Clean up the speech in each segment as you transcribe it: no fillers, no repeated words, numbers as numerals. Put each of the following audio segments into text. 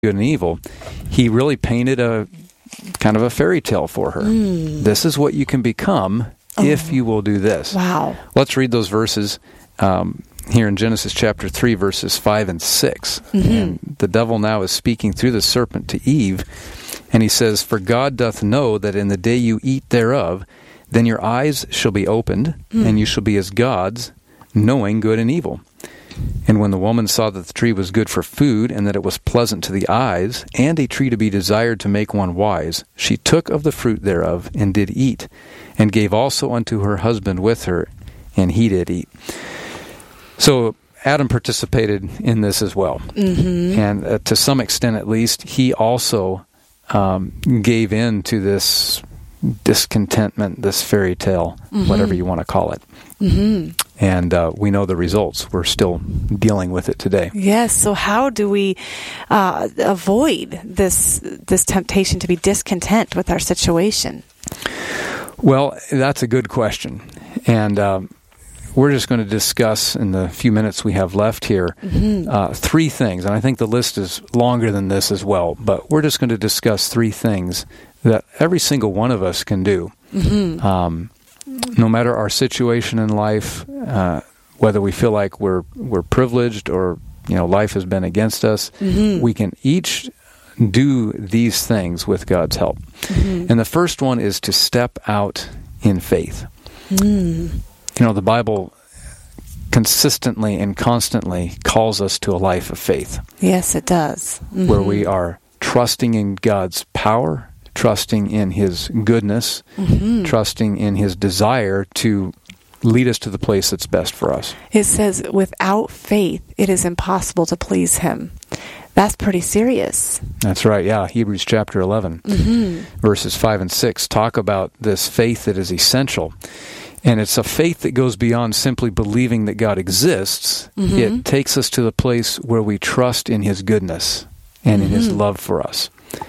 good and evil, he really painted a kind of a fairy tale for her. This is what you can become if you will do this. Wow. Let's read those verses here in Genesis chapter 3, verses 5 and 6. And the devil now is speaking through the serpent to Eve, and he says, "For God doth know that in the day you eat thereof, then your eyes shall be opened, and you shall be as gods, knowing good and evil. And when the woman saw that the tree was good for food, and that it was pleasant to the eyes, and a tree to be desired to make one wise, she took of the fruit thereof, and did eat, and gave also unto her husband with her, and he did eat." So Adam participated in this as well. And to some extent at least, he also gave in to this discontentment, this fairy tale, whatever you want to call it. And we know the results. We're still dealing with it today. Yes. So how do we avoid this temptation to be discontent with our situation? Well, that's a good question. And we're just going to discuss in the few minutes we have left here 3 things. And I think the list is longer than this as well. But we're just going to discuss 3 things that every single one of us can do. No matter our situation in life, whether we feel like we're privileged or life has been against us, we can each do these things with God's help. And the first one is to step out in faith. The Bible consistently and constantly calls us to a life of faith. Yes, it does. Where we are trusting in God's power, trusting in His goodness, trusting in His desire to lead us to the place that's best for us. It says, without faith, it is impossible to please Him. That's pretty serious. That's right, yeah. Hebrews chapter 11, verses 5 and 6 talk about this faith that is essential. And it's a faith that goes beyond simply believing that God exists. It takes us to the place where we trust in His goodness and in His love for us.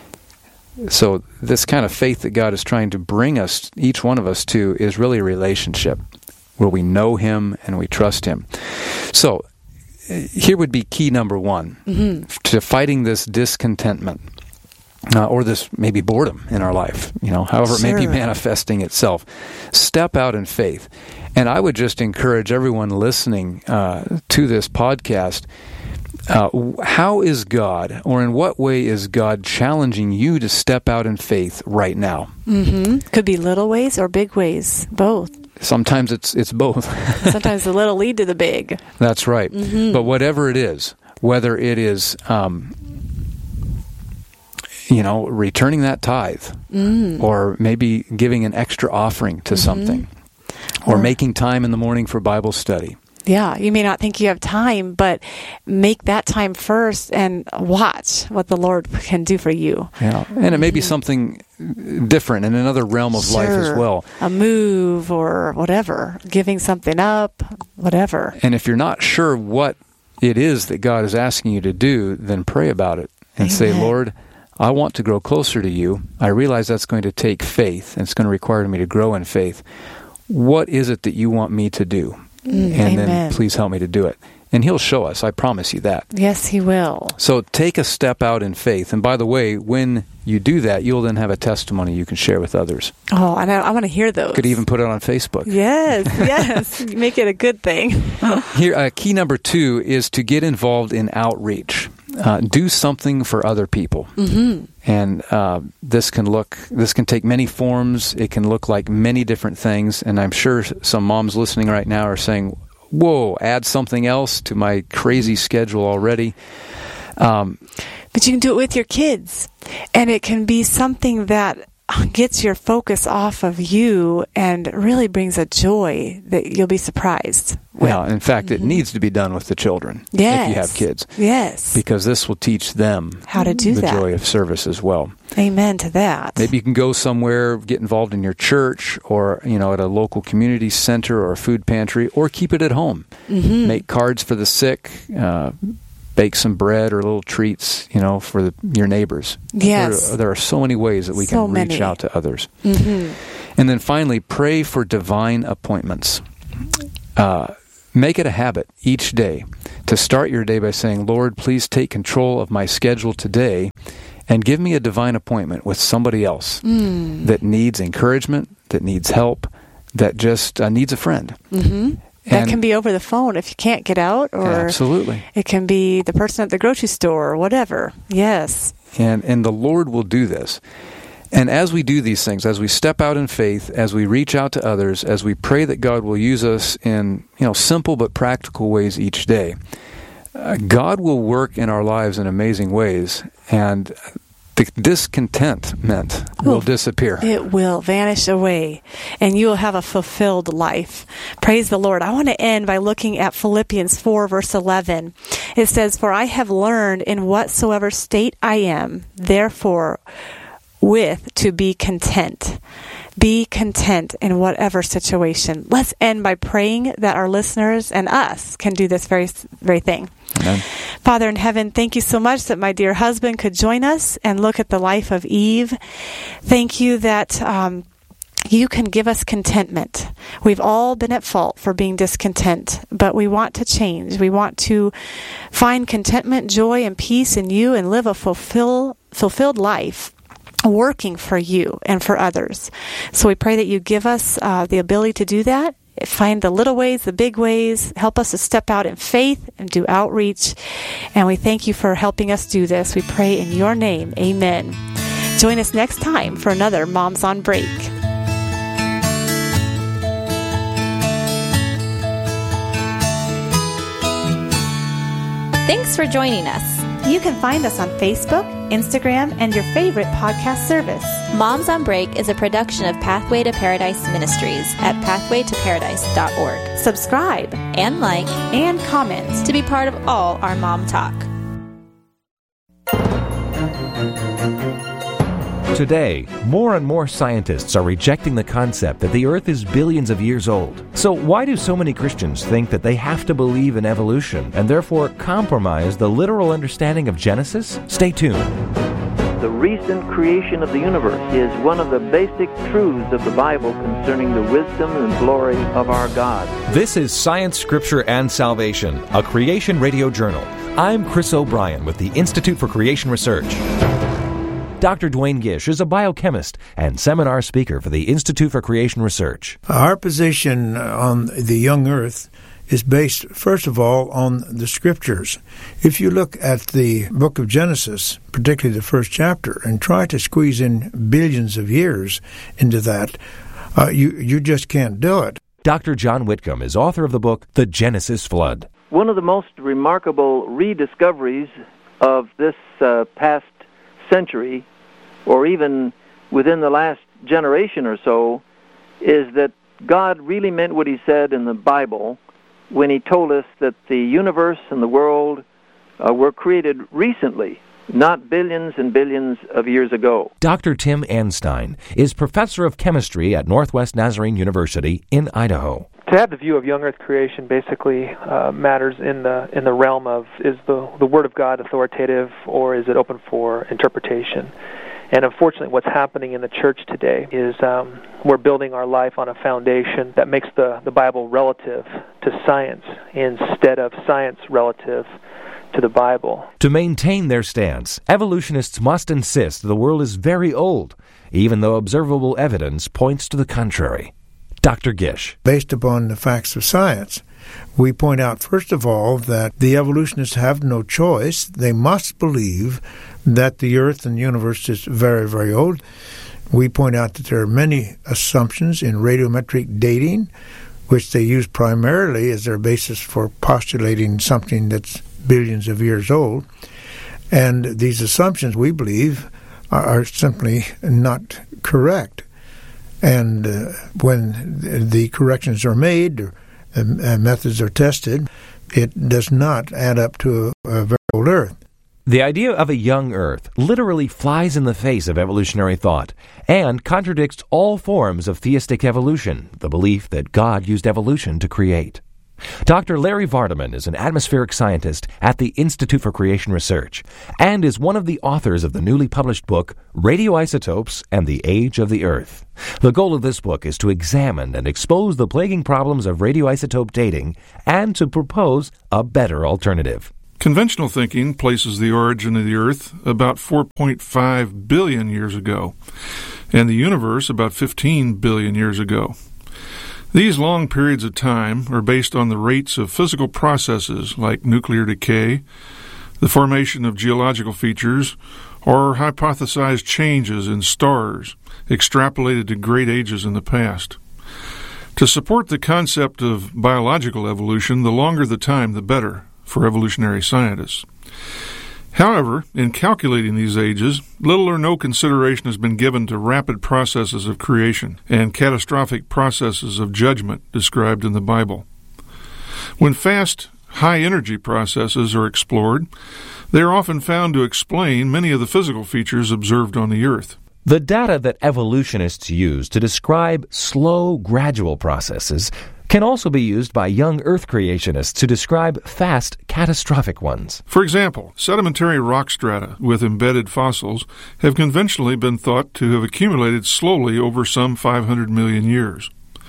So this kind of faith that God is trying to bring us, each one of us, to is really a relationship where we know Him and we trust Him. So here would be key number 1 to fighting this discontentment. Or this maybe boredom in our life, however it may be manifesting itself. Step out in faith. And I would just encourage everyone listening to this podcast, how is God, or in what way is God challenging you to step out in faith right now? Could be little ways or big ways, both. Sometimes it's both. Sometimes the little lead to the big. That's right. But whatever it is, whether it is returning that tithe, or maybe giving an extra offering to something, or making time in the morning for Bible study. Yeah, you may not think you have time, but make that time first and watch what the Lord can do for you. Yeah, and it may be something different in another realm of life as well. A move or whatever, giving something up, whatever. And if you're not sure what it is that God is asking you to do, then pray about it and say, Lord, I want to grow closer to you. I realize that's going to take faith, and it's going to require me to grow in faith. What is it that you want me to do? And then please help me to do it. And He'll show us, I promise you that. Yes, He will. So take a step out in faith. And by the way, when you do that, you'll then have a testimony you can share with others. Oh, and I want to hear those. Could even put it on Facebook. Yes. Make it a good thing. Here, key number 2 is to get involved in outreach. Do something for other people. And this can take many forms. It can look like many different things. And I'm sure some moms listening right now are saying, whoa, add something else to my crazy schedule already. But you can do it with your kids. And it can be something that gets your focus off of you and really brings a joy that you'll be surprised with. Well, in fact, it needs to be done with the children if you have kids. Yes. Because this will teach them how to do the joy of service as well. Amen to that. Maybe you can go somewhere, get involved in your church, or at a local community center or a food pantry, or keep it at home. Make cards for the sick, bake some bread or little treats, for your neighbors. Yes. There are so many ways that we can reach out to others. And then finally, pray for divine appointments. make it a habit each day to start your day by saying, Lord, please take control of my schedule today and give me a divine appointment with somebody else that needs encouragement, that needs help, that just needs a friend. Mm-hmm. That can be over the phone if you can't get out, or absolutely. It can be the person at the grocery store or whatever. Yes. And the Lord will do this. And as we do these things, as we step out in faith, as we reach out to others, as we pray that God will use us in simple but practical ways each day, God will work in our lives in amazing ways, and the discontentment will disappear. It will vanish away, and you will have a fulfilled life. Praise the Lord. I want to end by looking at Philippians 4, verse 11. It says, "For I have learned in whatsoever state I am, therefore to be content." Be content in whatever situation. Let's end by praying that our listeners and us can do this very thing. Amen. Father in heaven, thank you so much that my dear husband could join us and look at the life of Eve. Thank you that you can give us contentment. We've all been at fault for being discontent, but we want to change. We want to find contentment, joy, and peace in you and live a fulfilled life, working for you and for others. So we pray that you give us the ability to do that. Find the little ways, the big ways. Help us to step out in faith and do outreach. And we thank you for helping us do this. We pray in your name. Amen. Join us next time for another Moms on Break. Thanks for joining us. You can find us on Facebook, Instagram, and your favorite podcast service. Moms on Break is a production of Pathway to Paradise Ministries at pathwaytoparadise.org. Subscribe and like and comment to be part of all our mom talk. Today, more and more scientists are rejecting the concept that the Earth is billions of years old. So why do so many Christians think that they have to believe in evolution and therefore compromise the literal understanding of Genesis? Stay tuned. The recent creation of the universe is one of the basic truths of the Bible concerning the wisdom and glory of our God. This is Science, Scripture, and Salvation, a Creation Radio Journal. I'm Chris O'Brien with the Institute for Creation Research. Dr. Duane Gish is a biochemist and seminar speaker for the Institute for Creation Research. Our position on the young earth is based, first of all, on the Scriptures. If you look at the book of Genesis, particularly the first chapter, and try to squeeze in billions of years into that, you just can't do it. Dr. John Whitcomb is author of the book, The Genesis Flood. One of the most remarkable rediscoveries of this past century, or even within the last generation or so, is that God really meant what he said in the Bible when he told us that the universe and the world were created recently, not billions and billions of years ago. Dr. Tim Anstein is professor of chemistry at Northwest Nazarene University in Idaho. To have the view of young earth creation basically matters in the realm of, is the Word of God authoritative, or is it open for interpretation? And unfortunately, what's happening in the church today is we're building our life on a foundation that makes the Bible relative to science instead of science relative to the Bible. To maintain their stance, evolutionists must insist the world is very old, even though observable evidence points to the contrary. Dr. Gish. Based upon the facts of science, we point out, first of all, that the evolutionists have no choice. They must believe that the earth and the universe is very, very old. We point out that there are many assumptions in radiometric dating, which they use primarily as their basis for postulating something that's billions of years old. And these assumptions, we believe, are simply not correct. And when the corrections are made, or methods are tested, it does not add up to a very old Earth. The idea of a young Earth literally flies in the face of evolutionary thought and contradicts all forms of theistic evolution, the belief that God used evolution to create. Dr. Larry Vardaman is an atmospheric scientist at the Institute for Creation Research and is one of the authors of the newly published book, Radioisotopes and the Age of the Earth. The goal of this book is to examine and expose the plaguing problems of radioisotope dating and to propose a better alternative. Conventional thinking places the origin of the Earth about 4.5 billion years ago, and the universe about 15 billion years ago. These long periods of time are based on the rates of physical processes like nuclear decay, the formation of geological features, or hypothesized changes in stars extrapolated to great ages in the past. To support the concept of biological evolution, the longer the time, the better for evolutionary scientists. However, in calculating these ages, little or no consideration has been given to rapid processes of creation and catastrophic processes of judgment described in the Bible. When fast, high-energy processes are explored, they are often found to explain many of the physical features observed on the Earth. The data that evolutionists use to describe slow, gradual processes can also be used by young Earth creationists to describe fast, catastrophic ones. For example, sedimentary rock strata with embedded fossils have conventionally been thought to have accumulated slowly over some 500 million years.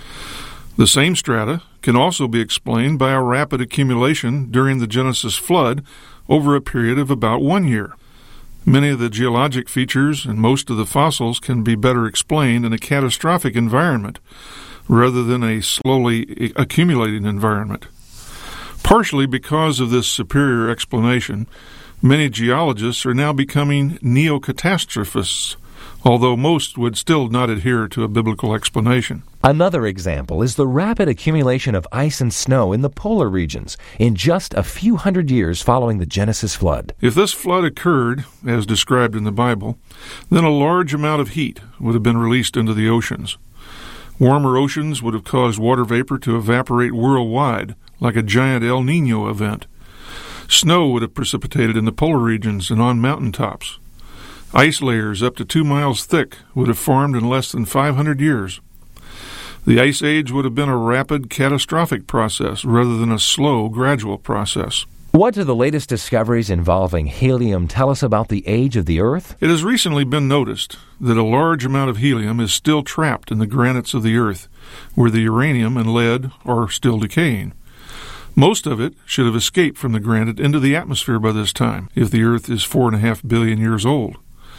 The same strata can also be explained by a rapid accumulation during the Genesis flood over a period of about 1 year. Many of the geologic features and most of the fossils can be better explained in a catastrophic environment rather than a slowly accumulating environment. Partially because of this superior explanation, many geologists are now becoming neo-catastrophists, although most would still not adhere to a biblical explanation. Another example is the rapid accumulation of ice and snow in the polar regions in just a few hundred years following the Genesis flood. If this flood occurred, as described in the Bible, then a large amount of heat would have been released into the oceans. Warmer oceans would have caused water vapor to evaporate worldwide, like a giant El Niño event. Snow would have precipitated in the polar regions and on mountaintops. Ice layers up to 2 miles thick would have formed in less than 500 years. The Ice Age would have been a rapid, catastrophic process rather than a slow, gradual process. What do the latest discoveries involving helium tell us about the age of the Earth? It has recently been noticed that a large amount of helium is still trapped in the granites of the Earth, where the uranium and lead are still decaying. Most of it should have escaped from the granite into the atmosphere by this time, if the Earth is 4.5 billion years old.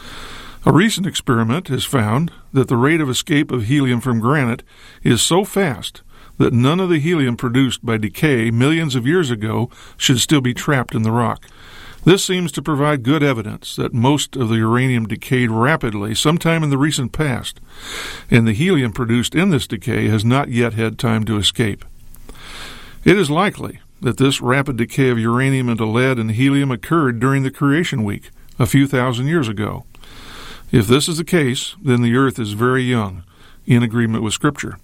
A recent experiment has found that the rate of escape of helium from granite is so fast that none of the helium produced by decay millions of years ago should still be trapped in the rock. This seems to provide good evidence that most of the uranium decayed rapidly sometime in the recent past, and the helium produced in this decay has not yet had time to escape. It is likely that this rapid decay of uranium into lead and helium occurred during the creation week, a few thousand years ago. If this is the case, then the Earth is very young, in agreement with Scripture.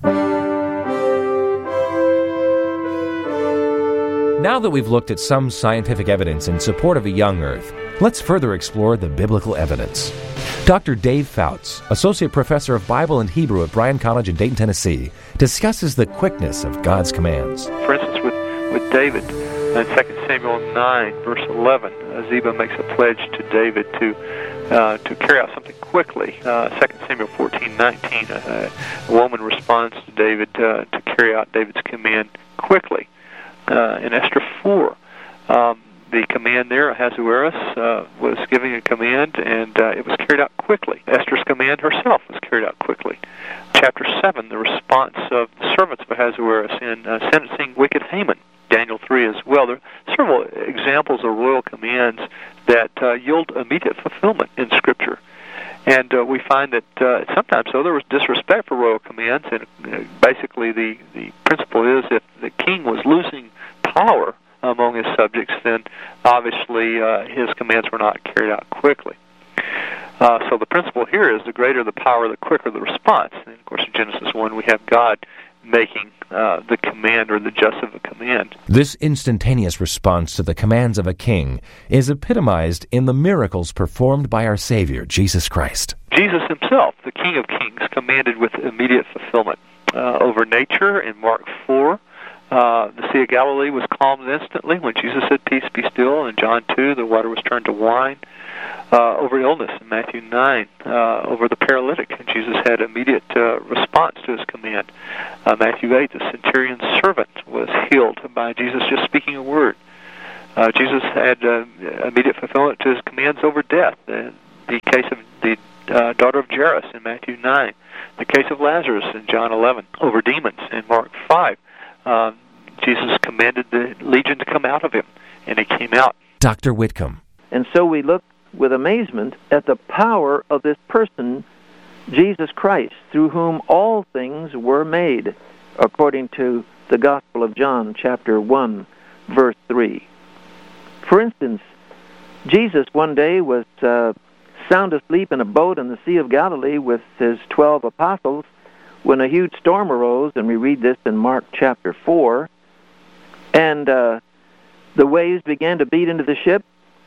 Now that we've looked at some scientific evidence in support of a young Earth, let's further explore the biblical evidence. Dr. Dave Fouts, Associate Professor of Bible and Hebrew at Bryan College in Dayton, Tennessee, discusses the quickness of God's commands. For instance, with David, in 2 Samuel 9, verse 11, Ziba makes a pledge to David to carry out something quickly. 2 Samuel 14:19, a woman responds to David to carry out David's command quickly. In Esther 4, the command there, Ahasuerus, was giving a command, and it was carried out quickly. Esther's command herself was carried out quickly. Chapter 7, the response of the servants of Ahasuerus in sentencing wicked Haman. Daniel 3 as well. There are several examples of royal commands that yield immediate fulfillment in Scripture. And we find that sometimes, though, there was disrespect for royal commands, and basically the principle is if the king was losing power among his subjects, then obviously his commands were not carried out quickly. So the principle here is the greater the power, the quicker the response. And of course, in Genesis 1, we have God making the command or the just of a command. This instantaneous response to the commands of a king is epitomized in the miracles performed by our Savior, Jesus Christ. Jesus himself, the King of Kings, commanded with immediate fulfillment over nature in Mark 4. The Sea of Galilee was calmed instantly when Jesus said, "Peace, be still." In John 2, the water was turned to wine. Over illness in Matthew 9, over the paralytic, and Jesus had immediate response to his command. Matthew 8, the centurion's servant was healed by Jesus just speaking a word. Jesus had immediate fulfillment to his commands over death. The case of the daughter of Jairus in Matthew 9. The case of Lazarus in John 11. Over demons in Mark 5. Jesus commanded the legion to come out of him, and it came out. Dr. Whitcomb. And so we look with amazement at the power of this person, Jesus Christ, through whom all things were made, according to the Gospel of John, chapter 1, verse 3. For instance, Jesus one day was sound asleep in a boat in the Sea of Galilee with his 12 apostles when a huge storm arose, and we read this in Mark chapter 4, and the waves began to beat into the ship,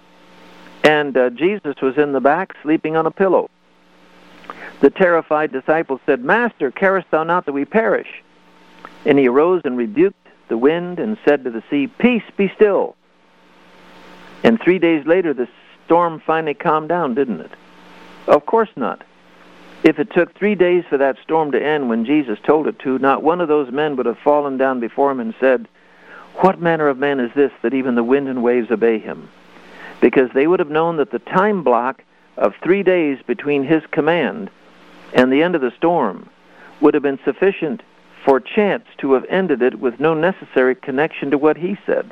and Jesus was in the back sleeping on a pillow. The terrified disciples said, "Master, carest thou not that we perish?" And he arose and rebuked the wind and said to the sea, "Peace, be still." And 3 days later, the storm finally calmed down, didn't it? Of course not. If it took 3 days for that storm to end when Jesus told it to, not one of those men would have fallen down before him and said, "What manner of man is this that even the wind and waves obey him?" Because they would have known that the time block of 3 days between his command and the end of the storm would have been sufficient for chance to have ended it with no necessary connection to what he said.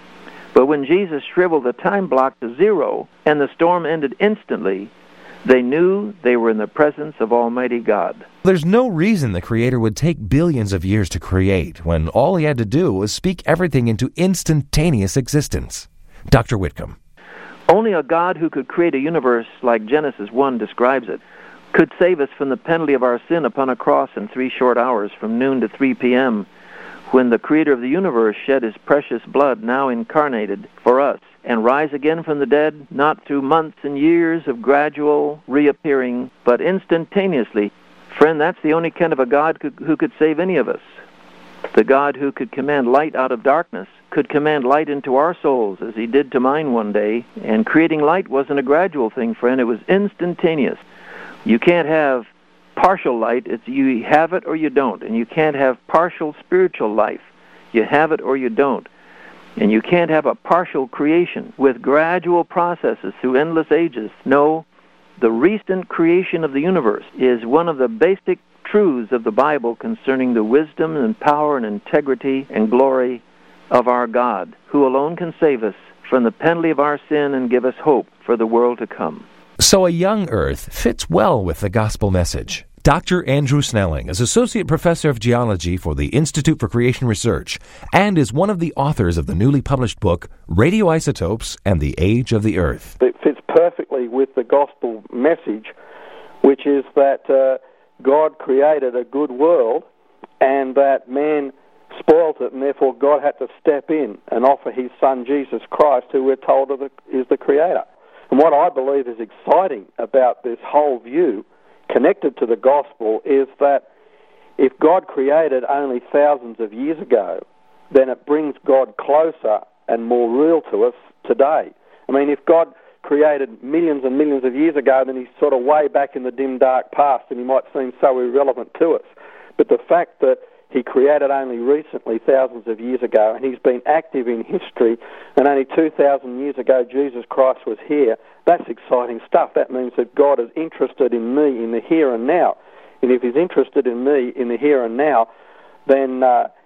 But when Jesus shriveled the time block to zero and the storm ended instantly, they knew they were in the presence of Almighty God. There's no reason the Creator would take billions of years to create when all he had to do was speak everything into instantaneous existence. Dr. Whitcomb. Only a God who could create a universe like Genesis 1 describes it could save us from the penalty of our sin upon a cross in 3 short hours from noon to 3 p.m. when the Creator of the universe shed his precious blood, now incarnated, for us, and rise again from the dead, not through months and years of gradual reappearing, but instantaneously. Friend, that's the only kind of a God who could save any of us. The God who could command light out of darkness could command light into our souls, as he did to mine one day. And creating light wasn't a gradual thing, friend. It was instantaneous. You can't have partial light. It's you have it or you don't. And you can't have partial spiritual life. You have it or you don't. And you can't have a partial creation with gradual processes through endless ages. No, the recent creation of the universe is one of the basic truths of the Bible concerning the wisdom and power and integrity and glory of our God, who alone can save us from the penalty of our sin and give us hope for the world to come. So a young earth fits well with the gospel message. Dr. Andrew Snelling is Associate Professor of Geology for the Institute for Creation Research and is one of the authors of the newly published book, Radioisotopes and the Age of the Earth. It fits perfectly with the gospel message, which is that God created a good world and that man spoilt it, and therefore God had to step in and offer his Son Jesus Christ, who we're told is the Creator. And what I believe is exciting about this whole view connected to the gospel is that if God created only thousands of years ago, then it brings God closer and more real to us today. I mean, if God created millions and millions of years ago, then he's sort of way back in the dim, dark past, and he might seem so irrelevant to us. But the fact that he created only recently, thousands of years ago, and he's been active in history, and only 2,000 years ago Jesus Christ was here, that's exciting stuff. That means that God is interested in me in the here and now. And if he's interested in me in the here and now, then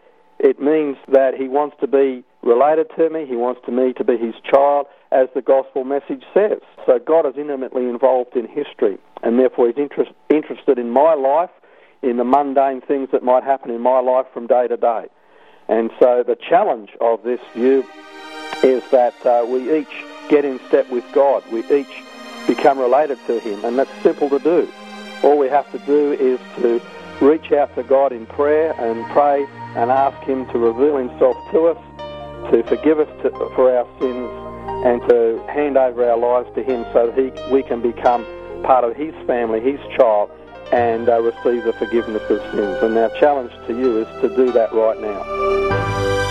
it means that he wants to be related to me, he wants me to be his child, as the gospel message says. So God is intimately involved in history, and therefore he's interested in my life, in the mundane things that might happen in my life from day to day. And so the challenge of this view is that we each get in step with God. We each become related to him, and that's simple to do. All we have to do is to reach out to God in prayer and pray and ask him to reveal himself to us, to forgive us for our sins, and to hand over our lives to him so that we can become part of his family, his child, and receive the forgiveness of sins. And our challenge to you is to do that right now.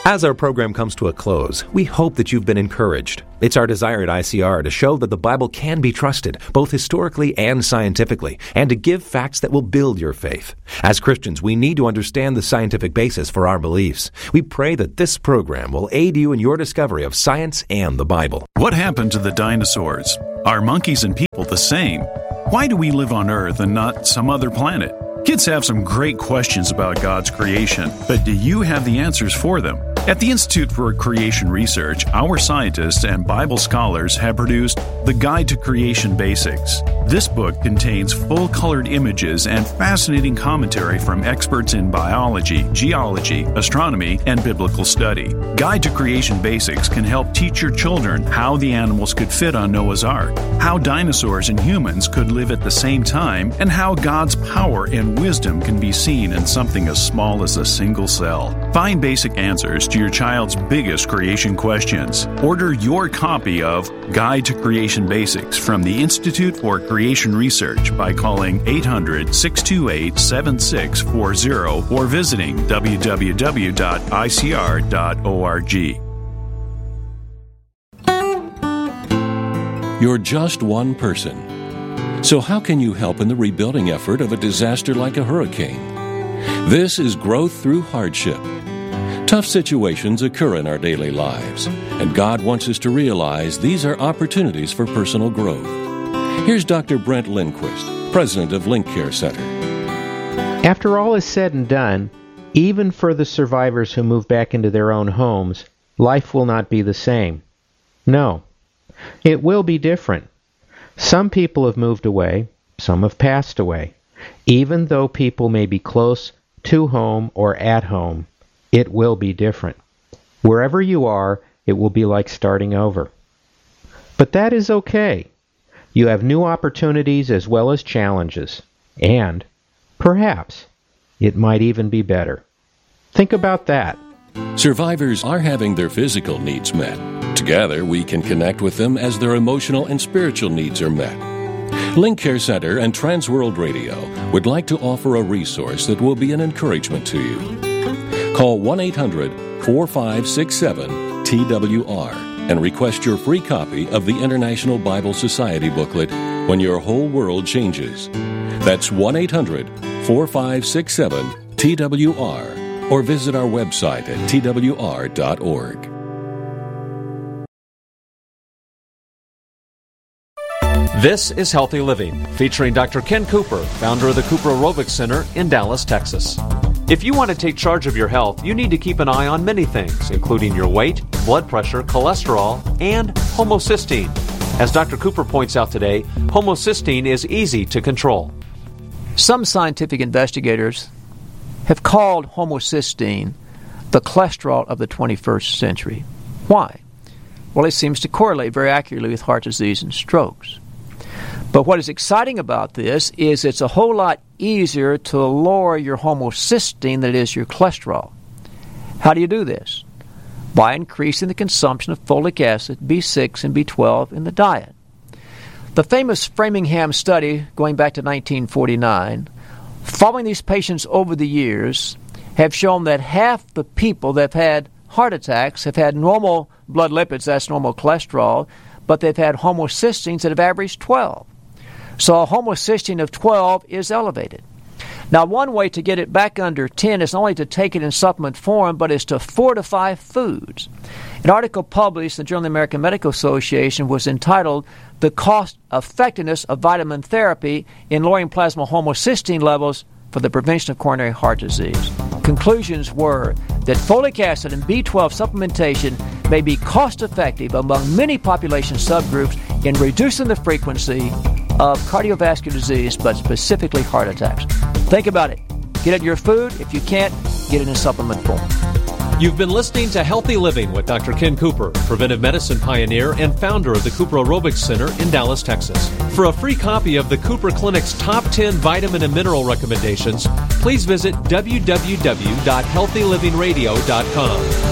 As our program comes to a close, we hope that you've been encouraged. It's our desire at ICR to show that the Bible can be trusted, both historically and scientifically, and to give facts that will build your faith. As Christians, we need to understand the scientific basis for our beliefs. We pray that this program will aid you in your discovery of science and the Bible. What happened to the dinosaurs? Are monkeys and people the same? Why do we live on Earth and not some other planet? Kids have some great questions about God's creation, but do you have the answers for them? At the Institute for Creation Research, our scientists and Bible scholars have produced The Guide to Creation Basics. This book contains full-colored images and fascinating commentary from experts in biology, geology, astronomy, and biblical study. Guide to Creation Basics can help teach your children how the animals could fit on Noah's Ark, how dinosaurs and humans could live at the same time, and how God's power and wisdom can be seen in something as small as a single cell. Find basic answers to your child's biggest creation questions. Order your copy of Guide to Creation Basics from the Institute for Creation Research by calling 800-628-7640 or visiting www.icr.org. You're just one person. So how can you help in the rebuilding effort of a disaster like a hurricane? This is Growth Through Hardship. Tough situations occur in our daily lives, and God wants us to realize these are opportunities for personal growth. Here's Dr. Brent Lindquist, president of Link Care Center. After all is said and done, even for the survivors who move back into their own homes, life will not be the same. No, it will be different. Some people have moved away, some have passed away. Even though people may be close to home or at home, it will be different. Wherever you are, it will be like starting over. But that is okay. You have new opportunities as well as challenges. And, perhaps, it might even be better. Think about that. Survivors are having their physical needs met. Together, we can connect with them as their emotional and spiritual needs are met. Link Care Center and Transworld Radio would like to offer a resource that will be an encouragement to you. Call 1-800-4567-TWR and request your free copy of the International Bible Society booklet, When Your Whole World Changes. That's 1-800-4567-TWR or visit our website at twr.org. This is Healthy Living, featuring Dr. Ken Cooper, founder of the Cooper Aerobics Center in Dallas, Texas. If you want to take charge of your health, you need to keep an eye on many things, including your weight, blood pressure, cholesterol, and homocysteine. As Dr. Cooper points out today, homocysteine is easy to control. Some scientific investigators have called homocysteine the cholesterol of the 21st century. Why? Well, it seems to correlate very accurately with heart disease and strokes. But what is exciting about this is it's a whole lot easier to lower your homocysteine than it is your cholesterol. How do you do this? By increasing the consumption of folic acid, B6, and B12 in the diet. The famous Framingham study, going back to 1949, following these patients over the years, have shown that half the people that have had heart attacks have had normal blood lipids, that's normal cholesterol, but they've had homocysteines that have averaged 12. So a homocysteine of 12 is elevated. Now, one way to get it back under 10 is not only to take it in supplement form, but is to fortify foods. An article published in the Journal of the American Medical Association was entitled The Cost Effectiveness of Vitamin Therapy in Lowering Plasma Homocysteine Levels for the Prevention of Coronary Heart Disease. Conclusions were that folic acid and B12 supplementation may be cost-effective among many population subgroups in reducing the frequency of cardiovascular disease, but specifically heart attacks. Think about it. Get it in your food. If you can't, get it in supplement form. You've been listening to Healthy Living with Dr. Ken Cooper, preventive medicine pioneer and founder of the Cooper Aerobics Center in Dallas, Texas. For a free copy of the Cooper Clinic's top 10 vitamin and mineral recommendations, please visit www.healthylivingradio.com.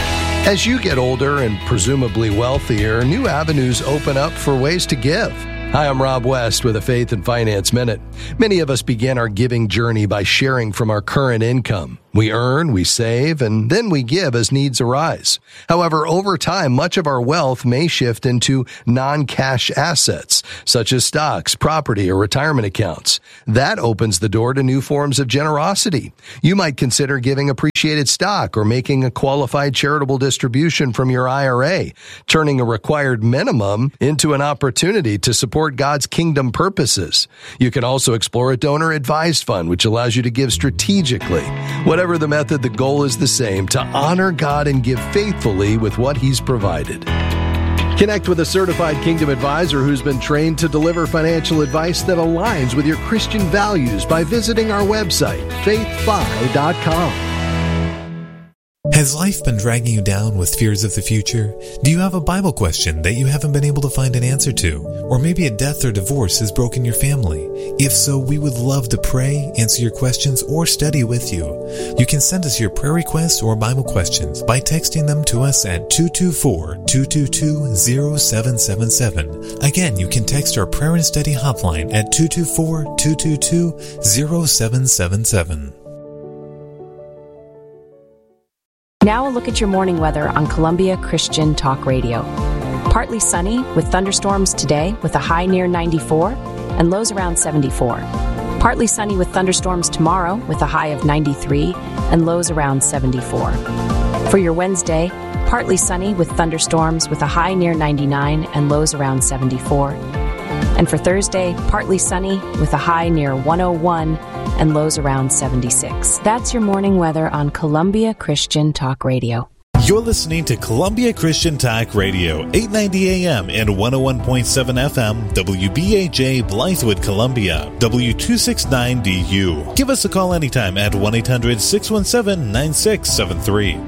As you get older and presumably wealthier, new avenues open up for ways to give. Hi, I'm Rob West with a Faith and Finance Minute. Many of us begin our giving journey by sharing from our current income. We earn, we save, and then we give as needs arise. However, over time, much of our wealth may shift into non-cash assets, such as stocks, property, or retirement accounts. That opens the door to new forms of generosity. You might consider giving appreciated stock or making a qualified charitable distribution from your IRA, turning a required minimum into an opportunity to support God's kingdom purposes. You can also explore a donor-advised fund, which allows you to give strategically. Whatever the method, the goal is the same, to honor God and give faithfully with what He's provided. Connect with a certified Kingdom advisor who's been trained to deliver financial advice that aligns with your Christian values by visiting our website, faithfi.com. Has life been dragging you down with fears of the future? Do you have a Bible question that you haven't been able to find an answer to? Or maybe a death or divorce has broken your family? If so, we would love to pray, answer your questions, or study with you. You can send us your prayer requests or Bible questions by texting them to us at 224-222-0777. Again, you can text our prayer and study hotline at 224-222-0777. Now a look at your morning weather on Columbia Christian Talk Radio. Partly sunny with thunderstorms today with a high near 94 and lows around 74. Partly sunny with thunderstorms tomorrow with a high of 93 and lows around 74. For your Wednesday, partly sunny with thunderstorms with a high near 99 and lows around 74. And for Thursday, partly sunny with a high near 101 and lows around 76. That's your morning weather on Columbia Christian Talk Radio. You're listening to Columbia Christian Talk Radio, 890 AM and 101.7 FM, WBAJ Blythewood, Columbia, W269DU. Give us a call anytime at 1-800-617-9673.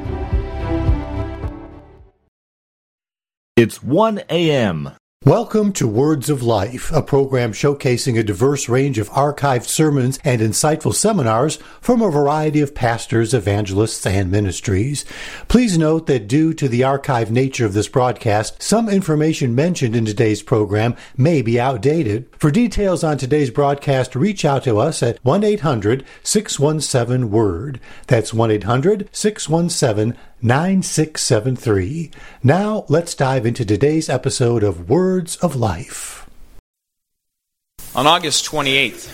It's 1 a.m. Welcome to Words of Life, a program showcasing a diverse range of archived sermons and insightful seminars from a variety of pastors, evangelists, and ministries. Please note that due to the archived nature of this broadcast, some information mentioned in today's program may be outdated. For details on today's broadcast, reach out to us at 1-800-617-WORD. That's 1-800-617-9673. Now, let's dive into today's episode of Words of Life. On August 28th,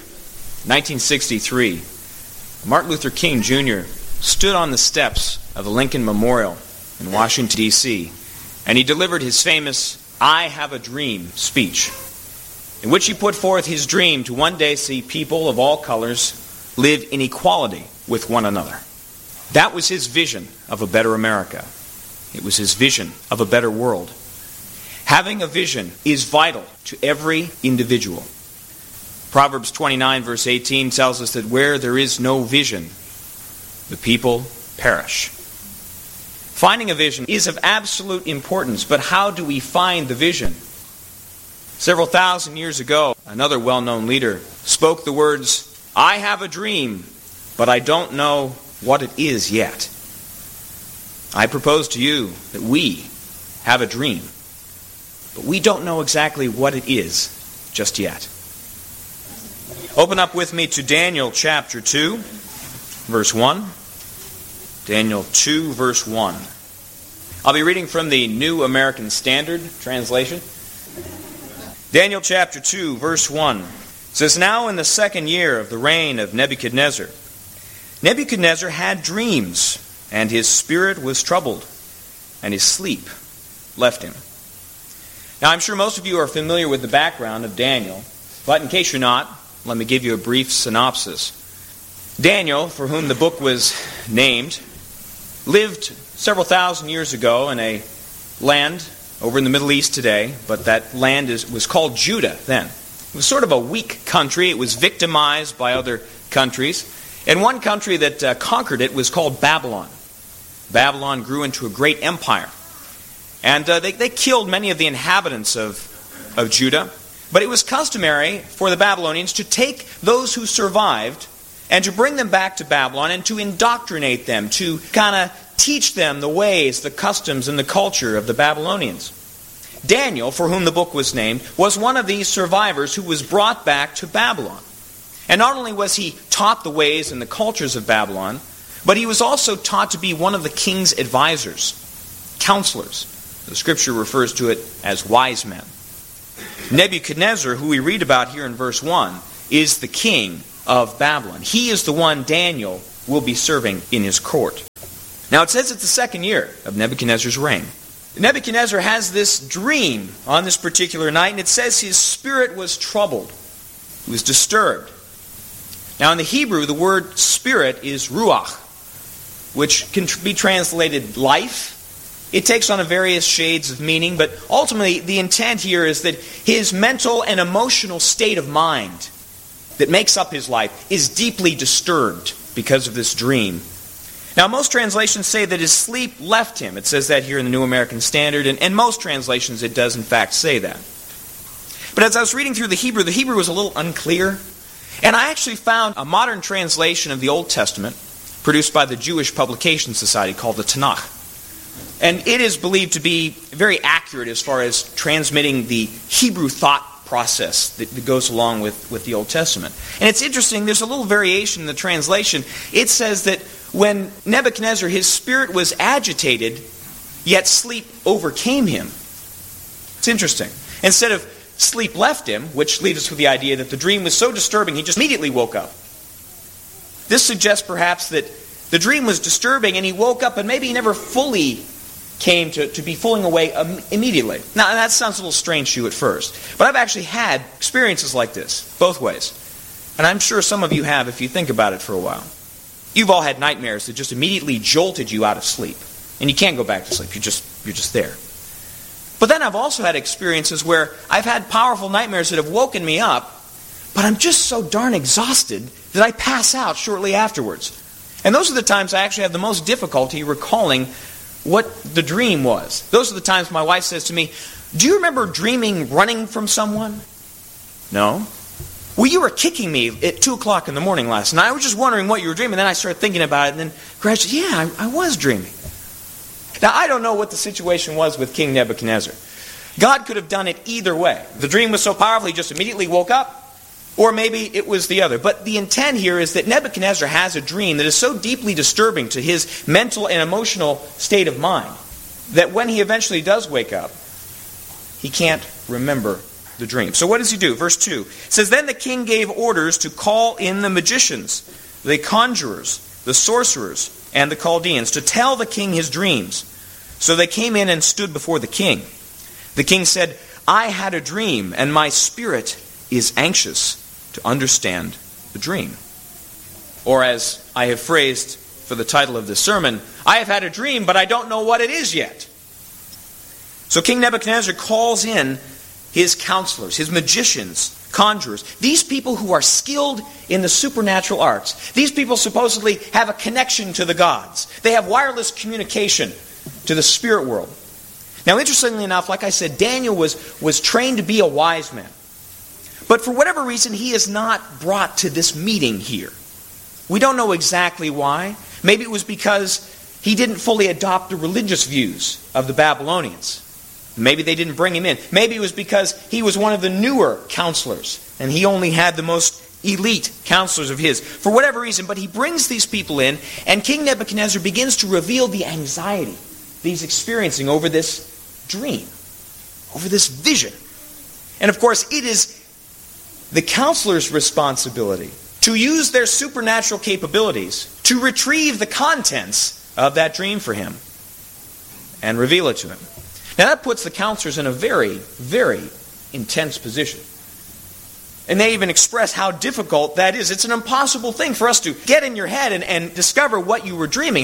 1963, Martin Luther King Jr. stood on the steps of the Lincoln Memorial in Washington, D.C., and he delivered his famous "I Have a Dream" speech, in which he put forth his dream to one day see people of all colors live in equality with one another. That was his vision of a better America. It was his vision of a better world. Having a vision is vital to every individual. Proverbs 29 verse 18 tells us that where there is no vision, the people perish. Finding a vision is of absolute importance, but how do we find the vision? Several thousand years ago, another well-known leader spoke the words, "I have a dream, but I don't know what it is yet." I propose to you that we have a dream, but we don't know exactly what it is just yet. Open up with me to Daniel chapter 2, verse 1. Daniel 2, verse 1. I'll be reading from the New American Standard Translation. Daniel chapter 2, verse 1 says, "Now in the second year of the reign of Nebuchadnezzar, Nebuchadnezzar had dreams, and his spirit was troubled, and his sleep left him." Now, I'm sure most of you are familiar with the background of Daniel, but in case you're not, let me give you a brief synopsis. Daniel, for whom the book was named, lived several thousand years ago in a land over in the Middle East today, but that land was called Judah then. It was sort of a weak country. It was victimized by other countries. And one country that conquered it was called Babylon. Babylon grew into a great empire. And they killed many of the inhabitants of Judah. But it was customary for the Babylonians to take those who survived and to bring them back to Babylon and to indoctrinate them, to kind of teach them the ways, the customs, and the culture of the Babylonians. Daniel, for whom the book was named, was one of these survivors who was brought back to Babylon. And not only was he taught the ways and the cultures of Babylon, but he was also taught to be one of the king's advisors, counselors. The scripture refers to it as wise men. Nebuchadnezzar, who we read about here in verse 1, is the king of Babylon. He is the one Daniel will be serving in his court. Now it says it's the second year of Nebuchadnezzar's reign. Nebuchadnezzar has this dream on this particular night, and it says his spirit was troubled. He was disturbed. Now in the Hebrew, the word spirit is ruach, which can be translated life. It takes on various shades of meaning, but ultimately the intent here is that his mental and emotional state of mind that makes up his life is deeply disturbed because of this dream. Now, most translations say that his sleep left him. It says that here in the New American Standard, and most translations it does in fact say that. But as I was reading through the Hebrew was a little unclear, and I actually found a modern translation of the Old Testament produced by the Jewish Publication Society called the Tanakh. And it is believed to be very accurate as far as transmitting the Hebrew thought process that goes along with the Old Testament. And it's interesting, there's a little variation in the translation. It says that when Nebuchadnezzar, his spirit was agitated, yet sleep overcame him. It's interesting. Instead of sleep left him, which leads us with the idea that the dream was so disturbing he just immediately woke up. This suggests perhaps that the dream was disturbing and he woke up and maybe he never fully came to be falling away immediately. Now, that sounds a little strange to you at first, but I've actually had experiences like this, both ways. And I'm sure some of you have if you think about it for a while. You've all had nightmares that just immediately jolted you out of sleep, and you can't go back to sleep. You're just there. But then I've also had experiences where I've had powerful nightmares that have woken me up, but I'm just so darn exhausted that I pass out shortly afterwards. And those are the times I actually have the most difficulty recalling what the dream was. Those are the times my wife says to me, "Do you remember dreaming running from someone?" "No." "Well, you were kicking me at 2 o'clock in the morning last night. I was just wondering what you were dreaming." Then I started thinking about it, and then gradually, I was dreaming. Now, I don't know what the situation was with King Nebuchadnezzar. God could have done it either way. The dream was so powerful, he just immediately woke up, or maybe it was the other. But the intent here is that Nebuchadnezzar has a dream that is so deeply disturbing to his mental and emotional state of mind that when he eventually does wake up, he can't remember the dream. So what does he do? Verse 2 says, "Then the king gave orders to call in the magicians, the conjurers, the sorcerers, and the Chaldeans to tell the king his dreams. So they came in and stood before the king. The king said, 'I had a dream, and my spirit is anxious to understand the dream.'" Or as I have phrased for the title of this sermon, "I have had a dream, but I don't know what it is yet." So King Nebuchadnezzar calls in his counselors, his magicians, conjurers, these people who are skilled in the supernatural arts. These people supposedly have a connection to the gods. They have wireless communication to the spirit world. Now, interestingly enough, like I said, Daniel was trained to be a wise man. But for whatever reason, he is not brought to this meeting here. We don't know exactly why. Maybe it was because he didn't fully adopt the religious views of the Babylonians. Maybe they didn't bring him in. Maybe it was because he was one of the newer counselors, and he only had the most elite counselors of his. For whatever reason, but he brings these people in, and King Nebuchadnezzar begins to reveal the anxiety that he's experiencing over this dream, over this vision. And of course, it is the counselor's responsibility to use their supernatural capabilities to retrieve the contents of that dream for him and reveal it to him. Now that puts the counselors in a very, very intense position. And they even express how difficult that is. It's an impossible thing for us to get in your head and discover what you were dreaming.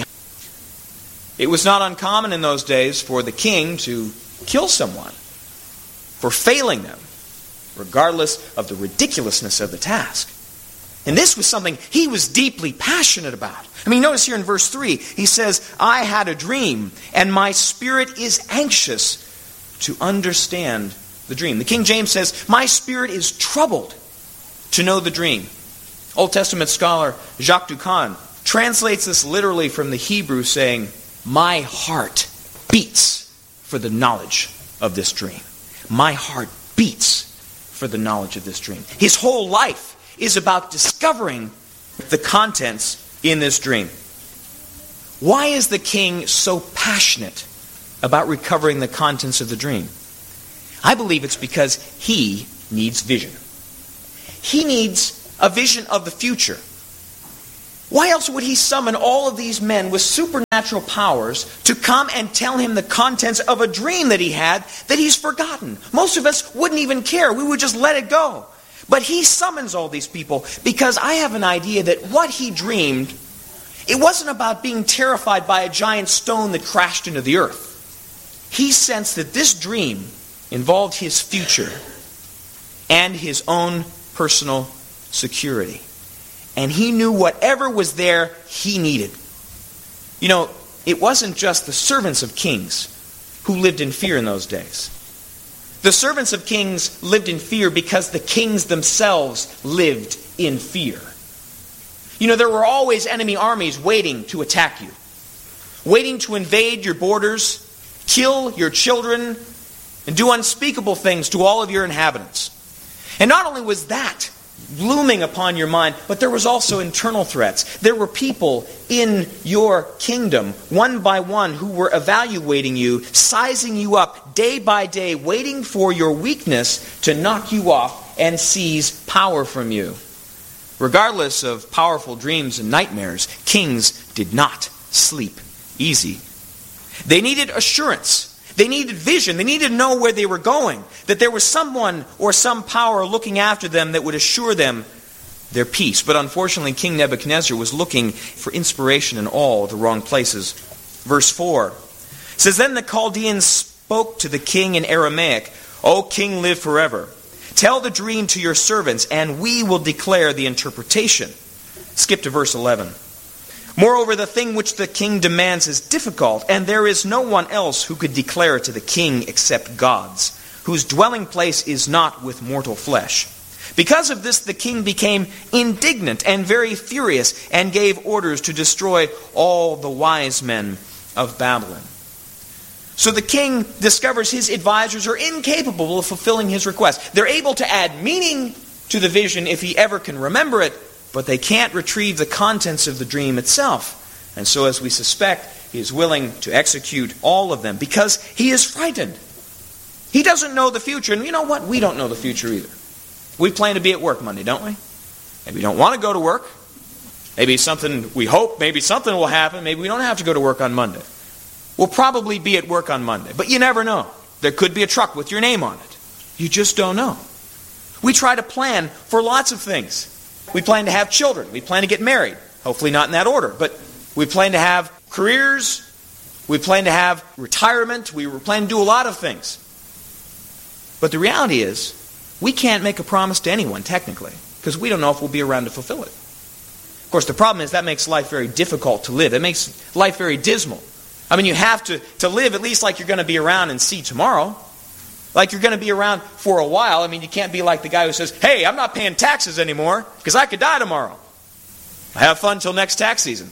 It was not uncommon in those days for the king to kill someone for failing them, regardless of the ridiculousness of the task. And this was something he was deeply passionate about. I mean, notice here in verse 3, he says, "I had a dream, and my spirit is anxious to understand the dream." The King James says, "My spirit is troubled to know the dream." Old Testament scholar Jacques Ducan translates this literally from the Hebrew, saying, "My heart beats for the knowledge of this dream. My heart beats for the knowledge of this dream. His whole life is about discovering the contents in this dream. Why is the king so passionate about recovering the contents of the dream? I believe it's because he needs vision. He needs a vision of the future. Why else would he summon all of these men with supernatural powers to come and tell him the contents of a dream that he had that he's forgotten? Most of us wouldn't even care. We would just let it go. But he summons all these people because I have an idea that what he dreamed, it wasn't about being terrified by a giant stone that crashed into the earth. He sensed that this dream involved his future and his own personal security. And he knew whatever was there, he needed. You know, it wasn't just the servants of kings who lived in fear in those days. The servants of kings lived in fear because the kings themselves lived in fear. You know, there were always enemy armies waiting to attack you, waiting to invade your borders, kill your children, and do unspeakable things to all of your inhabitants. And not only was that looming upon your mind, but there was also internal threats. There were people in your kingdom, one by one, who were evaluating you, sizing you up day by day, waiting for your weakness to knock you off and seize power from you. Regardless of powerful dreams and nightmares, kings did not sleep easy. They needed assurance. They needed vision. They needed to know where they were going, that there was someone or some power looking after them that would assure them their peace. But unfortunately, King Nebuchadnezzar was looking for inspiration in all the wrong places. Verse 4 says, "Then the Chaldeans spoke to the king in Aramaic, 'O king, live forever. Tell the dream to your servants, and we will declare the interpretation.'" Skip to verse 11. "Moreover, the thing which the king demands is difficult, and there is no one else who could declare it to the king except gods, whose dwelling place is not with mortal flesh. Because of this, the king became indignant and very furious, and gave orders to destroy all the wise men of Babylon." So the king discovers his advisors are incapable of fulfilling his request. They're able to add meaning to the vision if he ever can remember it, but they can't retrieve the contents of the dream itself. And so, as we suspect, he is willing to execute all of them because he is frightened. He doesn't know the future. And you know what? We don't know the future either. We plan to be at work Monday, don't we? Maybe we don't want to go to work. Maybe something, we hope, maybe something will happen. Maybe we don't have to go to work on Monday. We'll probably be at work on Monday. But you never know. There could be a truck with your name on it. You just don't know. We try to plan for lots of things. We plan to have children. We plan to get married. Hopefully not in that order. But we plan to have careers. We plan to have retirement. We plan to do a lot of things. But the reality is, we can't make a promise to anyone, technically, because we don't know if we'll be around to fulfill it. Of course, the problem is that makes life very difficult to live. It makes life very dismal. I mean, you have to live at least like you're going to be around and see tomorrow. Like you're going to be around for a while. I mean, you can't be like the guy who says, "Hey, I'm not paying taxes anymore because I could die tomorrow." Have fun till next tax season.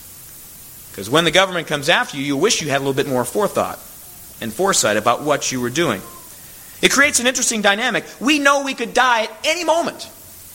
Because when the government comes after you, you wish you had a little bit more forethought and foresight about what you were doing. It creates an interesting dynamic. We know we could die at any moment.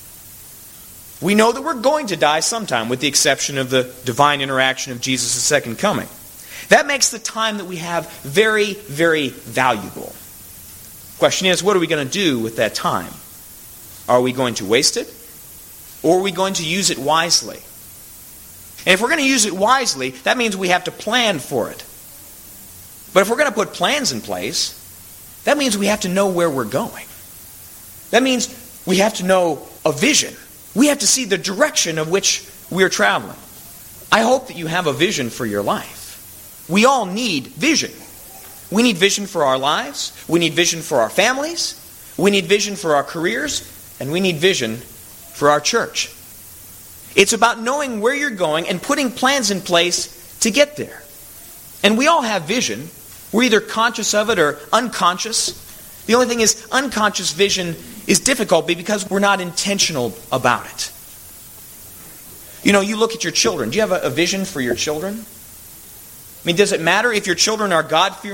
We know that we're going to die sometime, with the exception of the divine interaction of Jesus' second coming. That makes the time that we have very, very valuable. Question is, what are we going to do with that time? Are we going to waste it? Or are we going to use it wisely? And if we're going to use it wisely, that means we have to plan for it. But if we're going to put plans in place, that means we have to know where we're going. That means we have to know a vision. We have to see the direction of which we're traveling. I hope that you have a vision for your life. We all need vision. We need vision for our lives. We need vision for our families. We need vision for our careers. And we need vision for our church. It's about knowing where you're going and putting plans in place to get there. And we all have vision. We're either conscious of it or unconscious. The only thing is, unconscious vision is difficult because we're not intentional about it. You know, you look at your children. Do you have a vision for your children? I mean, does it matter if your children are God-fearing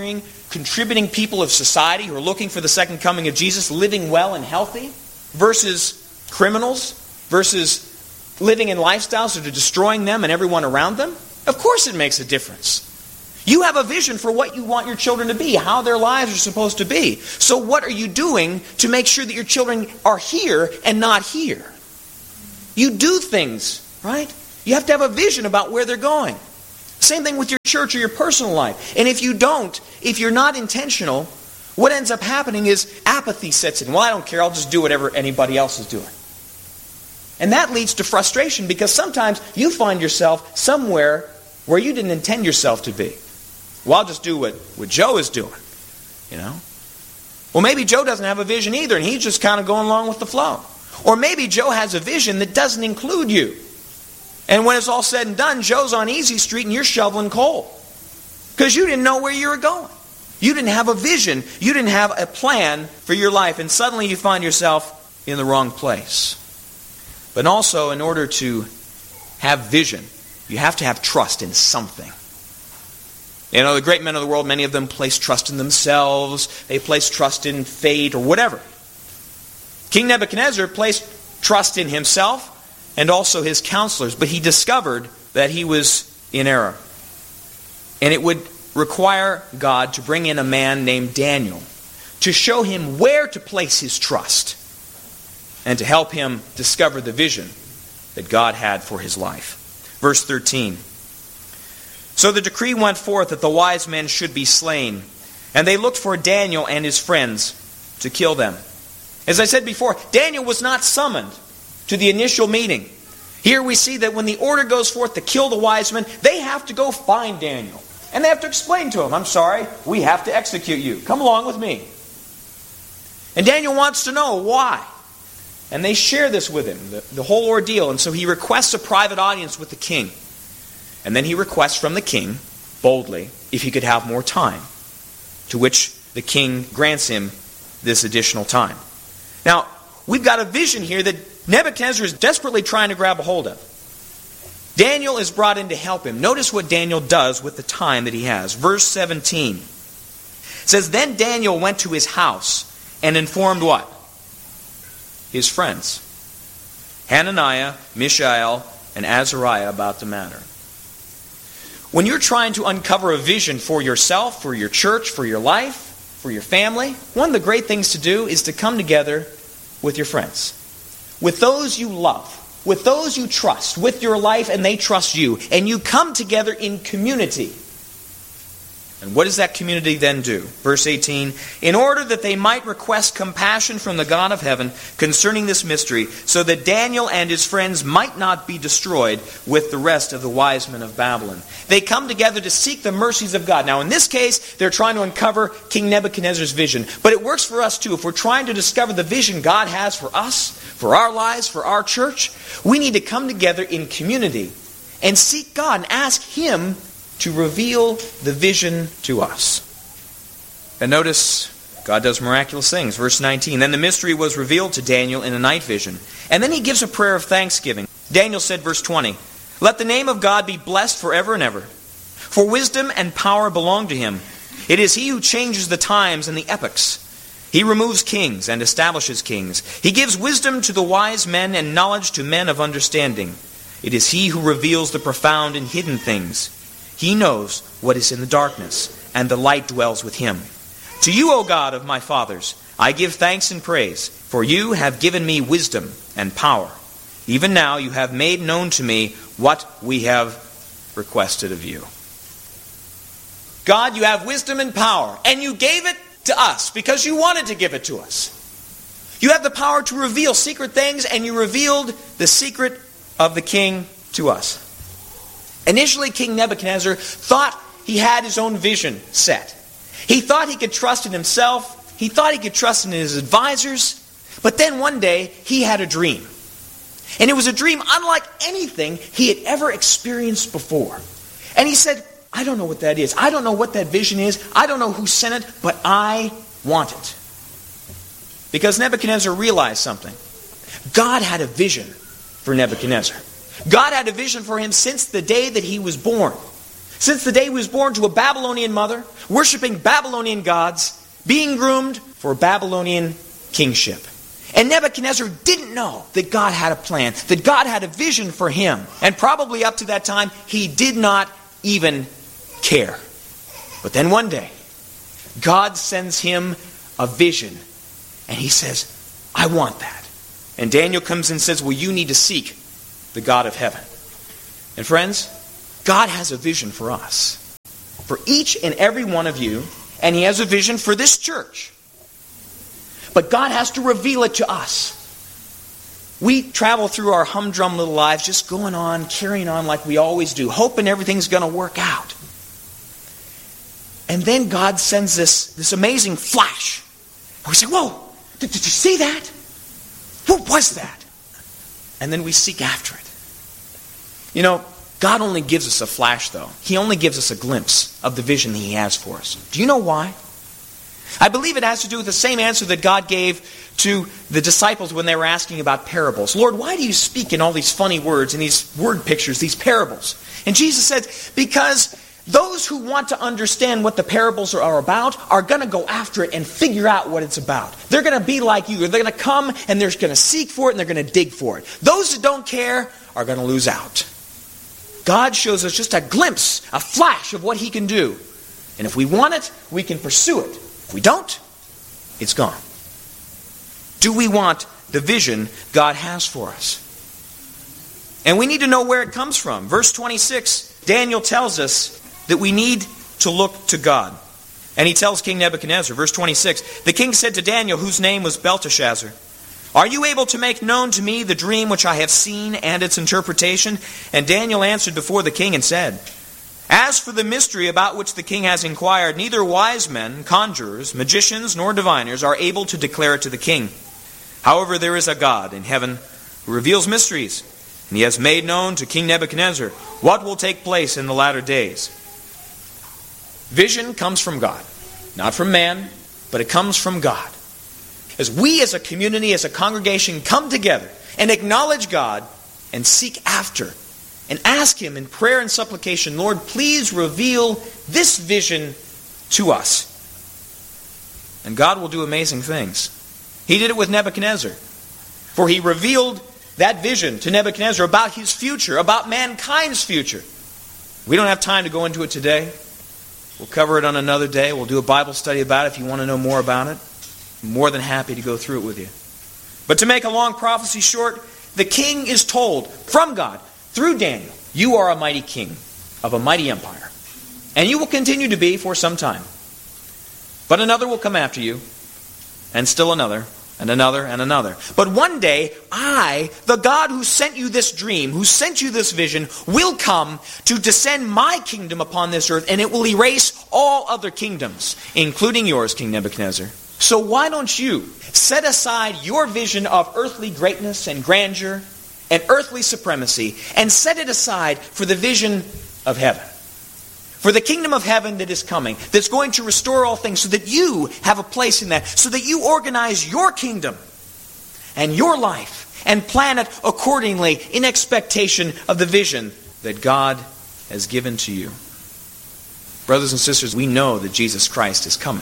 contributing people of society who are looking for the second coming of Jesus, living well and healthy, versus criminals, versus living in lifestyles that are destroying them and everyone around them? Of course it makes a difference. You have a vision for what you want your children to be, how their lives are supposed to be. So what are you doing to make sure that your children are here and not here? You do things, right? You have to have a vision about where they're going. Same thing with your church or your personal life. And if you don't, if you're not intentional, what ends up happening is apathy sets in. Well, I don't care, I'll just do whatever anybody else is doing. And that leads to frustration because sometimes you find yourself somewhere where you didn't intend yourself to be. Well, I'll just do what Joe is doing, you know. Well, maybe Joe doesn't have a vision either and he's just kind of going along with the flow. Or maybe Joe has a vision that doesn't include you. And when it's all said and done, Joe's on Easy Street and you're shoveling coal. Because you didn't know where you were going. You didn't have a vision. You didn't have a plan for your life. And suddenly you find yourself in the wrong place. But also, in order to have vision, you have to have trust in something. You know, the great men of the world, many of them place trust in themselves. They place trust in fate or whatever. King Nebuchadnezzar placed trust in himself and also his counselors, but he discovered that he was in error. And it would require God to bring in a man named Daniel to show him where to place his trust and to help him discover the vision that God had for his life. Verse 13. So the decree went forth that the wise men should be slain, and they looked for Daniel and his friends to kill them. As I said before, Daniel was not summoned to the initial meeting. Here we see that when the order goes forth to kill the wise men, they have to go find Daniel. And they have to explain to him, I'm sorry, we have to execute you. Come along with me. And Daniel wants to know why. And they share this with him, the whole ordeal. And so he requests a private audience with the king. And then he requests from the king, boldly, if he could have more time. To which the king grants him this additional time. Now, we've got a vision here that Nebuchadnezzar is desperately trying to grab a hold of. Daniel is brought in to help him. Notice what Daniel does with the time that he has. Verse 17 says, Then Daniel went to his house and informed what? His friends. Hananiah, Mishael, and Azariah about the matter. When you're trying to uncover a vision for yourself, for your church, for your life, for your family, one of the great things to do is to come together with your friends. With those you love. With those you trust. With your life and they trust you. And you come together in community. And what does that community then do? Verse 18, in order that they might request compassion from the God of heaven concerning this mystery, so that Daniel and his friends might not be destroyed with the rest of the wise men of Babylon. They come together to seek the mercies of God. Now in this case, they're trying to uncover King Nebuchadnezzar's vision. But it works for us too. If we're trying to discover the vision God has for us, for our lives, for our church, we need to come together in community and seek God and ask Him to reveal the vision to us. And notice, God does miraculous things. Verse 19, Then the mystery was revealed to Daniel in a night vision. And then he gives a prayer of thanksgiving. Daniel said, verse 20, Let the name of God be blessed forever and ever. For wisdom and power belong to Him. It is He who changes the times and the epochs. He removes kings and establishes kings. He gives wisdom to the wise men and knowledge to men of understanding. It is He who reveals the profound and hidden things. He knows what is in the darkness, and the light dwells with Him. To you, O God of my fathers, I give thanks and praise, for you have given me wisdom and power. Even now you have made known to me what we have requested of you. God, you have wisdom and power, and you gave it to us because you wanted to give it to us. You have the power to reveal secret things, and you revealed the secret of the king to us. Initially, King Nebuchadnezzar thought he had his own vision set. He thought he could trust in himself. He thought he could trust in his advisors. But then one day, he had a dream. And it was a dream unlike anything he had ever experienced before. And he said, I don't know what that is. I don't know what that vision is. I don't know who sent it, but I want it. Because Nebuchadnezzar realized something. God had a vision for Nebuchadnezzar. God had a vision for him since the day that he was born. Since the day he was born to a Babylonian mother, worshiping Babylonian gods, being groomed for Babylonian kingship. And Nebuchadnezzar didn't know that God had a plan, that God had a vision for him. And probably up to that time, he did not even care. But then one day, God sends him a vision. And he says, I want that. And Daniel comes and says, well, you need to seek the God of heaven. And friends, God has a vision for us. For each and every one of you. And he has a vision for this church. But God has to reveal it to us. We travel through our humdrum little lives just going on, carrying on like we always do, hoping everything's going to work out. And then God sends this amazing flash. And we say, whoa, did you see that? What was that? And then we seek after it. You know, God only gives us a flash, though. He only gives us a glimpse of the vision that he has for us. Do you know why? I believe it has to do with the same answer that God gave to the disciples when they were asking about parables. Lord, why do you speak in all these funny words and these word pictures, these parables? And Jesus said, because those who want to understand what the parables are about are going to go after it and figure out what it's about. They're going to be like you. They're going to come and they're going to seek for it and they're going to dig for it. Those that don't care are going to lose out. God shows us just a glimpse, a flash of what he can do. And if we want it, we can pursue it. If we don't, it's gone. Do we want the vision God has for us? And we need to know where it comes from. Verse 26, Daniel tells us that we need to look to God. And he tells King Nebuchadnezzar, verse 26, the king said to Daniel, whose name was Belteshazzar, are you able to make known to me the dream which I have seen and its interpretation? And Daniel answered before the king and said, as for the mystery about which the king has inquired, neither wise men, conjurers, magicians, nor diviners are able to declare it to the king. However, there is a God in heaven who reveals mysteries, and he has made known to King Nebuchadnezzar what will take place in the latter days. Vision comes from God, not from man, but it comes from God. As we as a community, as a congregation, come together and acknowledge God and seek after and ask him in prayer and supplication, Lord, please reveal this vision to us. And God will do amazing things. He did it with Nebuchadnezzar. For he revealed that vision to Nebuchadnezzar about his future, about mankind's future. We don't have time to go into it today. We'll cover it on another day. We'll do a Bible study about it if you want to know more about it. I'm more than happy to go through it with you. But to make a long prophecy short, the king is told from God, through Daniel, you are a mighty king of a mighty empire. And you will continue to be for some time. But another will come after you, and still another, and another, and another. But one day, I, the God who sent you this dream, who sent you this vision, will come to descend my kingdom upon this earth, and it will erase all other kingdoms, including yours, King Nebuchadnezzar. So why don't you set aside your vision of earthly greatness and grandeur and earthly supremacy and set it aside for the vision of heaven? For the kingdom of heaven that is coming, that's going to restore all things so that you have a place in that, so that you organize your kingdom and your life and plan it accordingly in expectation of the vision that God has given to you. Brothers and sisters, we know that Jesus Christ is coming.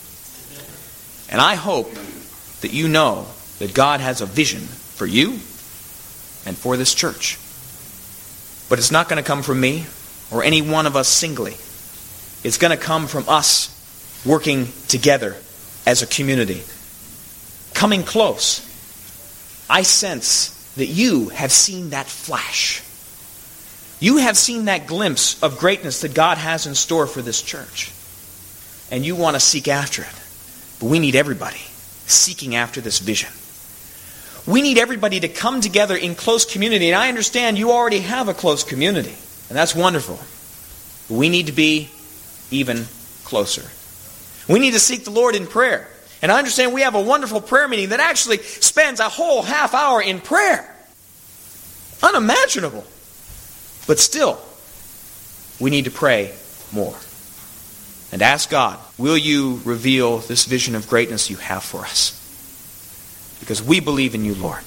And I hope that you know that God has a vision for you and for this church. But it's not going to come from me or any one of us singly. It's going to come from us working together as a community. Coming close. I sense that you have seen that flash. You have seen that glimpse of greatness that God has in store for this church. And you want to seek after it. But we need everybody seeking after this vision. We need everybody to come together in close community. And I understand you already have a close community. And that's wonderful. But we need to be even closer. We need to seek the Lord in prayer. And I understand we have a wonderful prayer meeting that actually spends a whole half hour in prayer. Unimaginable. But still, we need to pray more. And ask God, will you reveal this vision of greatness you have for us? Because we believe in you, Lord.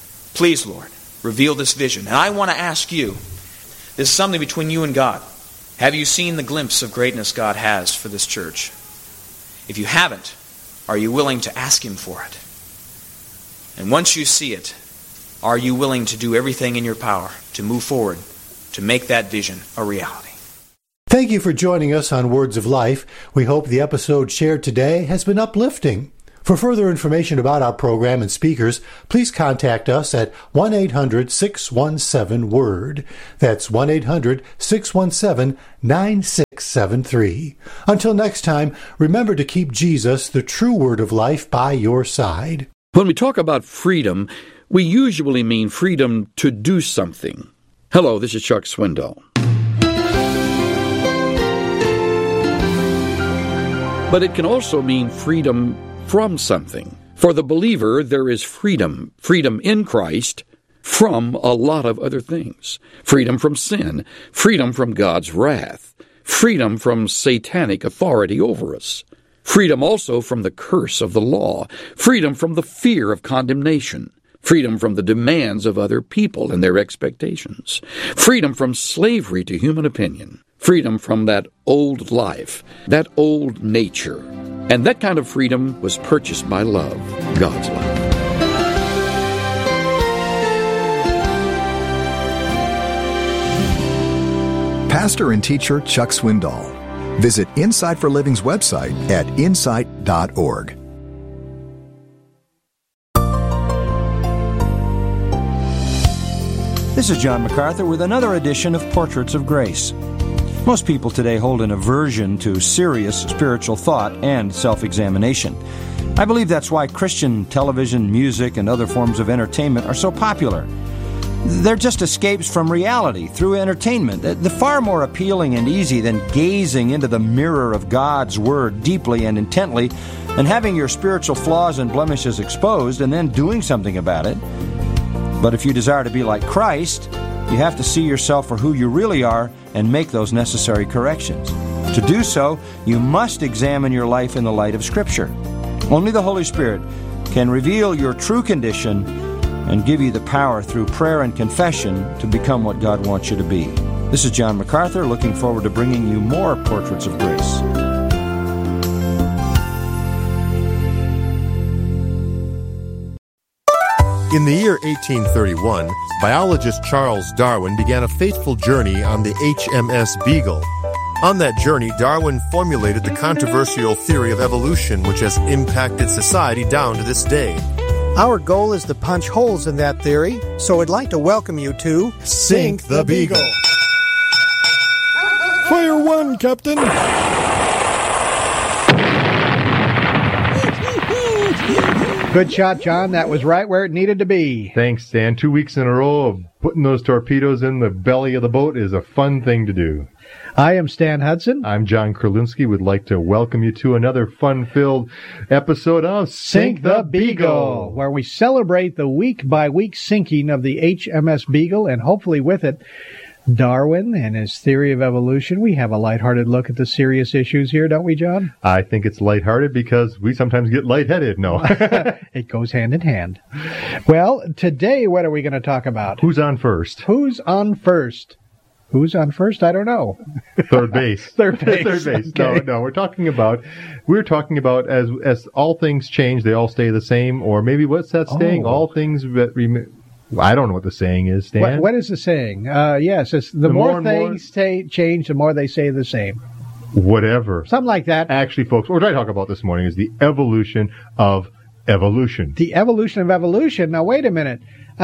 Please, Lord, reveal this vision. And I want to ask you, this is something between you and God. Have you seen the glimpse of greatness God has for this church? If you haven't, are you willing to ask Him for it? And once you see it, are you willing to do everything in your power to move forward, to make that vision a reality? Thank you for joining us on Words of Life. We hope the episode shared today has been uplifting. For further information about our program and speakers, please contact us at 1-800-617-WORD. That's 1-800-617-9673. Until next time, remember to keep Jesus, the true Word of Life, by your side. When we talk about freedom, we usually mean freedom to do something. Hello, this is Chuck Swindoll. But it can also mean freedom from something. For the believer, there is freedom in Christ from a lot of other things. Freedom from sin, freedom from God's wrath, freedom from satanic authority over us, freedom also from the curse of the law, freedom from the fear of condemnation, freedom from the demands of other people and their expectations, freedom from slavery to human opinion, freedom from that old life, that old nature. And that kind of freedom was purchased by love, God's love. Pastor and teacher Chuck Swindoll. Visit Insight for Living's website at insight.org. This is John MacArthur with another edition of Portraits of Grace. Most people today hold an aversion to serious spiritual thought and self-examination. I believe that's why Christian television, music, and other forms of entertainment are so popular. They're just escapes from reality through entertainment. They're far more appealing and easy than gazing into the mirror of God's Word deeply and intently and having your spiritual flaws and blemishes exposed and then doing something about it. But if you desire to be like Christ, you have to see yourself for who you really are and make those necessary corrections. To do so, you must examine your life in the light of Scripture. Only the Holy Spirit can reveal your true condition and give you the power through prayer and confession to become what God wants you to be. This is John MacArthur, looking forward to bringing you more Portraits of Grace. In the year 1831, biologist Charles Darwin began a fateful journey on the HMS Beagle. On that journey, Darwin formulated the controversial theory of evolution, which has impacted society down to this day. Our goal is to punch holes in that theory, so I'd like to welcome you to Sink the Beagle. Fire one, Captain! Good shot, John. That was right where it needed to be. Thanks, Stan. 2 weeks in a row of putting those torpedoes in the belly of the boat is a fun thing to do. I am Stan Hudson. I'm John Kurlinski. Would like to welcome you to another fun-filled episode of Sink the Beagle, where we celebrate the week-by-week sinking of the HMS Beagle, and hopefully with it, Darwin and his theory of evolution. We have a lighthearted look at the serious issues here, don't we, John? I think it's lighthearted because we sometimes get lightheaded. No. It goes hand in hand. Well, today, what are we going to talk about? Who's on first? Who's on first? Who's on first? I don't know. Third base. Third base. Third base. Okay. No, we're talking about as all things change, they all stay the same, or maybe what's that saying? All things that I don't know what the saying is, Stan. What is the saying? Yes, it's the more things change, the more they say the same. Whatever. Something like that. Actually, folks, what we're trying to talk about this morning is the evolution of evolution. The evolution of evolution. Now, wait a minute.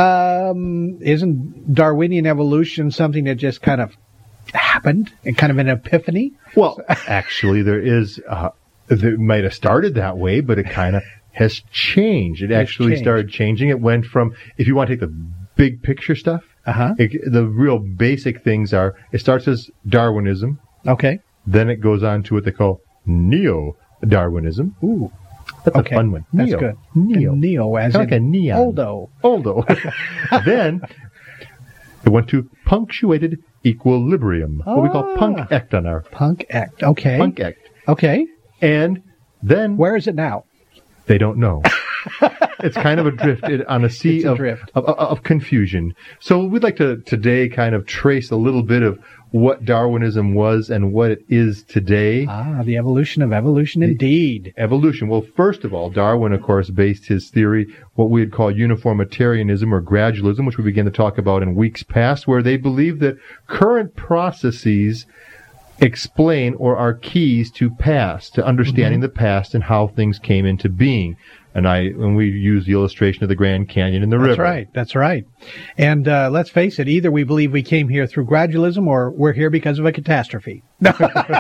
Isn't Darwinian evolution something that just kind of happened and kind of an epiphany? Well, actually, there is. It might have started that way, but it kind of has changed. It actually started changing. It went from, if you want to take the big picture stuff, the real basic things are, it starts as Darwinism. Okay. Then it goes on to what they call Neo-Darwinism. Ooh. That's a fun one. That's good. Neo as like in a neon. Oldo. Then it went to punctuated equilibrium. What we call punk act on our... Punk act. Okay. Punk act. Okay. And then... Where is it now? They don't know. It's kind of adrift on a sea of confusion. So we'd like to today kind of trace a little bit of what Darwinism was and what it is today. The evolution of evolution, indeed. Evolution. Well, first of all, Darwin, of course, based his theory, what we would call uniformitarianism or gradualism, which we began to talk about in weeks past, where they believe that current processes explain or are keys to past, to understanding the past and how things came into being. And we use the illustration of the Grand Canyon and the river. That's right. And let's face it, either we believe we came here through gradualism or we're here because of a catastrophe.